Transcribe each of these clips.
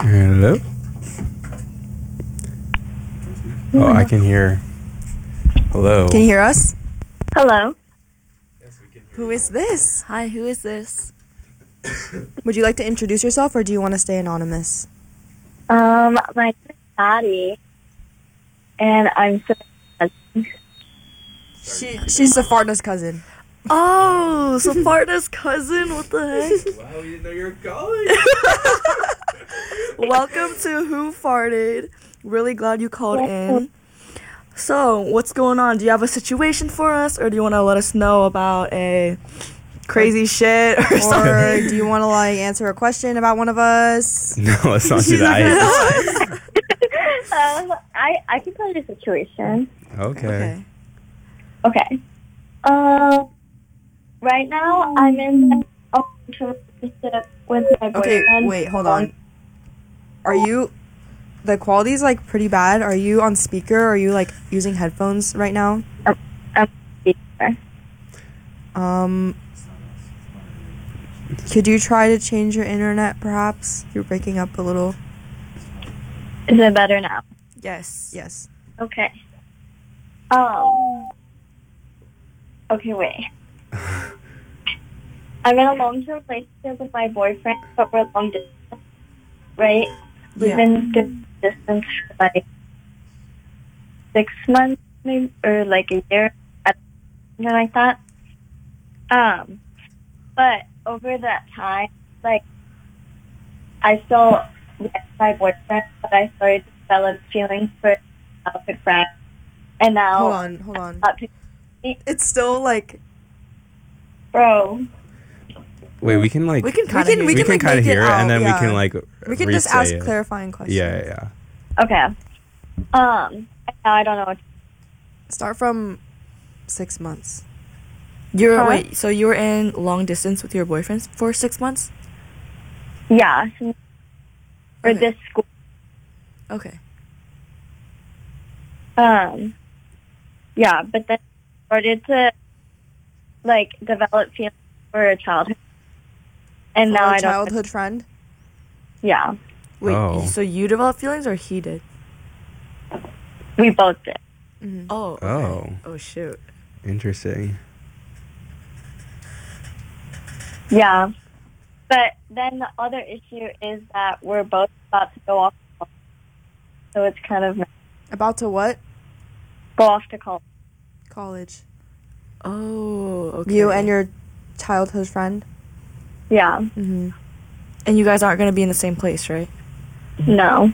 Hello? Oh, I can hear. Hello. Can you hear us? Hello. Who is this? Hi, who is this? Would you like to introduce yourself, or do you want to stay anonymous? My name is Maddie, and I'm so. She's Sepharda's cousin. Oh, Sepharda's cousin? What the heck? Wow, you know you're calling. Welcome to Who Farted. Really glad you called in. So, what's going on? Do you have a situation for us, or do you want to let us know about a crazy shit or Or something? do you want to answer a question about one of us? No, let's not do that. I can tell you the situation. Okay. Okay. Right now I'm in a relationship with my Okay, boyfriend. wait, hold on. Are you... The quality's, pretty bad. Are you on speaker, or are you, using headphones right now? I'm speaker. Could you try to change your internet, perhaps? You're breaking up a little. Is it better now? Yes. Yes. Okay. Okay, wait. I'm in a long-term relationship with my boyfriend, but we're long distance, right? We've Yeah. been good distance for 6 months, maybe, or a year, something like that. But over that time, I still like my boyfriend, but I started to develop feelings for a childhood friend, and now Hold on. up to It's still, bro. Wait, we can We can we kind can of we can make kind of it hear it, out, and then yeah. we can We can just re-say ask it. clarifying questions. Yeah. Okay. Now I don't know what. Start from 6 months. Huh? Wait, so you were in long distance with your boyfriend for 6 months? Yeah. For Okay. this school. Okay. Yeah, but then started to develop feelings for a childhood, and For now a I don't. childhood friend? Yeah, Wait, Oh. so you developed feelings or he did? we both did. Mm-hmm. Oh, okay. Oh. Oh, shoot. Interesting. Yeah, but then the other issue is that we're both about to go off, so it's kind of About to what? go off to college. College. Oh, okay. You and your childhood friend? Yeah, Mm-hmm. And you guys aren't going to be in the same place, right? no,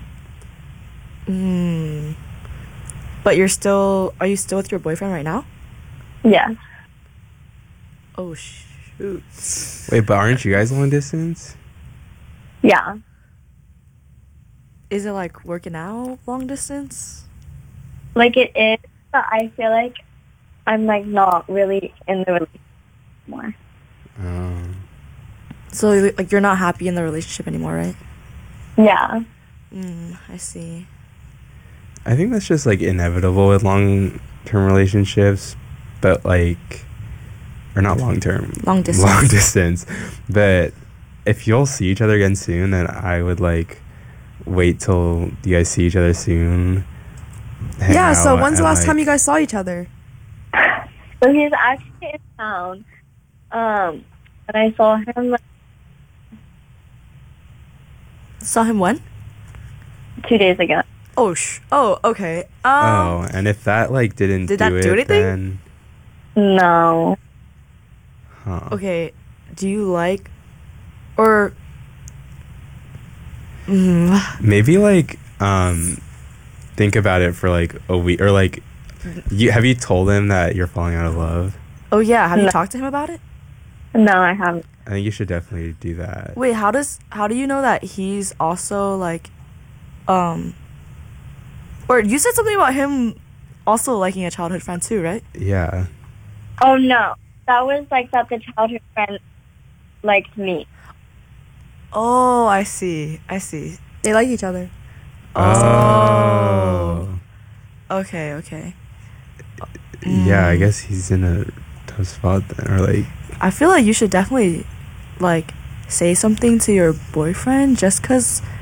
But are you still with your boyfriend right now? yeah, Oh, shoot. Wait, but aren't you guys long distance? yeah. Is it working out long distance? It is, but I feel like I'm not really in the relationship anymore. So, you're not happy in the relationship anymore, right? Yeah, I see. I think that's just inevitable with long-term relationships, but or not long-term, Long distance. long distance. But if you'll see each other again soon, then I would wait till you guys see each other soon. hang Yeah, so out, when's the and, last time you guys saw each other? so he's actually in town. And I saw him Saw him when? 2 days ago. Oh, okay. Oh, and if that didn't Did that do do it, anything? then No. Okay. Do you or maybe think about it for a week, or have you told him that you're falling out of love? Oh yeah, have you No. talked to him about it? No, I haven't. I think you should definitely do that. Wait, how do you know that he's also or you said something about him also liking a childhood friend too, right? Yeah. Oh, no. That was that the childhood friend liked me. Oh, I see. They like each other. Oh. Okay. Yeah, I guess he's in a tough spot then, or I feel like you should definitely say something to your boyfriend just because